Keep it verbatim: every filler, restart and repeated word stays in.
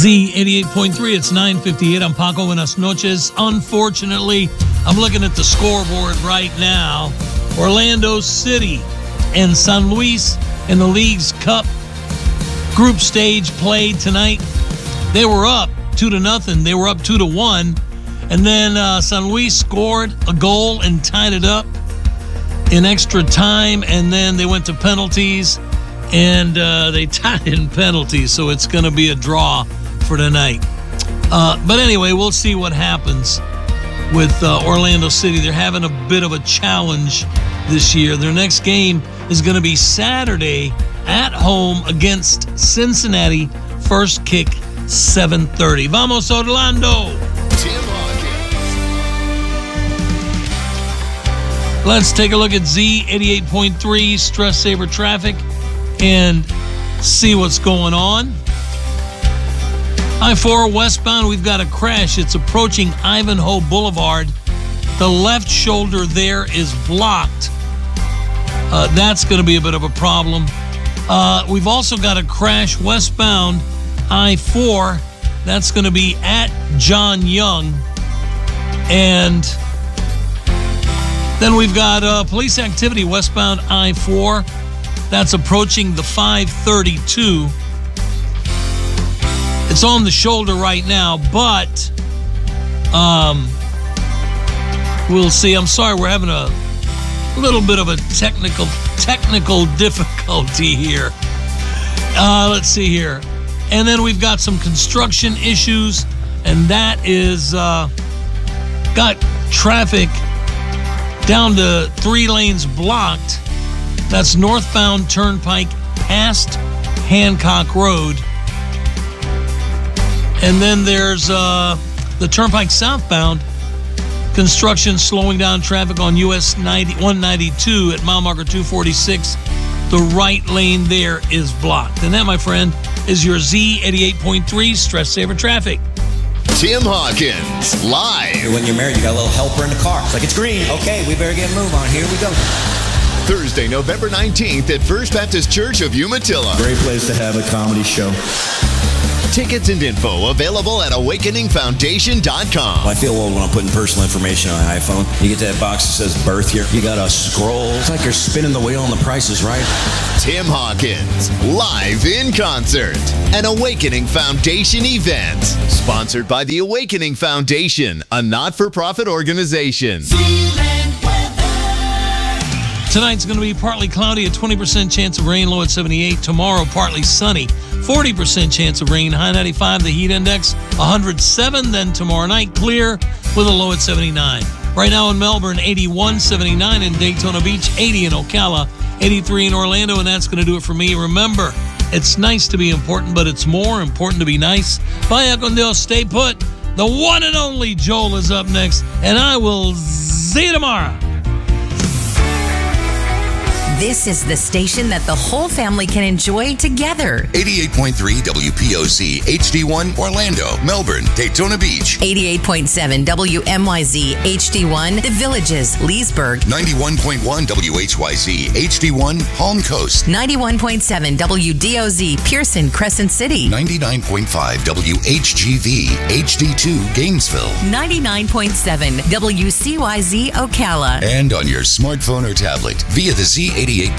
Z eighty-eight point three, it's nine fifty-eight. I'm Paco. Buenas noches. Unfortunately, I'm looking at the scoreboard right now. Orlando City and San Luis in the League's Cup group stage play tonight. They were up two to nothing. They were up two to one. And then uh, San Luis scored a goal and tied it up in extra time. And then they went to penalties and uh, they tied in penalties. So it's going to be a draw for tonight. Uh, but anyway, we'll see what happens with uh, Orlando City. They're having a bit of a challenge this year. Their next game is going to be Saturday at home against Cincinnati. First kick, seven thirty. Vamos, Orlando! Let's take a look at Z eighty-eight point three Stress Saver Traffic and see what's going on. I four westbound, we've got a crash. It's approaching Ivanhoe Boulevard. The left shoulder there is blocked. Uh, that's going to be a bit of a problem. Uh, we've also got a crash westbound I four. That's going to be at John Young. And then we've got uh, police activity westbound I four. That's approaching the five thirty-two. It's on the shoulder right now, but um, we'll see. I'm sorry, we're having a little bit of a technical technical difficulty here. Uh, let's see here. And then we've got some construction issues, and that is uh, got traffic down to three lanes blocked. That's northbound Turnpike past Hancock Road. And then there's uh, the Turnpike southbound. Construction slowing down traffic on U S one ninety-two at mile marker two forty-six. The right lane there is blocked. And that, my friend, is your Z eighty-eight point three Stress Saver Traffic. Tim Hawkins, live. When you're married, you got a little helper in the car. It's like, it's green. Okay, we better get a move on. Here we go. Thursday, November nineteenth at First Baptist Church of Umatilla. Great place to have a comedy show. Tickets and info available at awakening foundation dot com. Well, I feel old when I'm putting personal information on an iPhone. You get that box that says birth here. You got to scroll. It's like you're spinning the wheel and the price is right. Tim Hawkins, live in concert. An Awakening Foundation event. Sponsored by the Awakening Foundation, a not-for-profit organization. Tonight's going to be partly cloudy, a twenty percent chance of rain, low at seventy-eight. Tomorrow, partly sunny, forty percent chance of rain, high ninety-five. The heat index, one hundred seven. Then tomorrow night, clear with a low at seventy-nine. Right now in Melbourne, eighty-one, seventy-nine in Daytona Beach, eighty in Ocala, eighty-three in Orlando, and that's going to do it for me. Remember, it's nice to be important, but it's more important to be nice. Vaya con Dios, stay put. The one and only Joel is up next, and I will see you tomorrow. This is the station that the whole family can enjoy together. eighty-eight point three W P O Z H D one Orlando, Melbourne, Daytona Beach. eighty-eight point seven W M Y Z H D one The Villages, Leesburg. ninety-one point one W H Y Z H D one Palm Coast. ninety-one point seven W D O Z Pearson, Crescent City. ninety-nine point five W H G V H D two Gainesville. ninety-nine point seven W C Y Z Ocala. And on your smartphone or tablet via the Z eighty-eight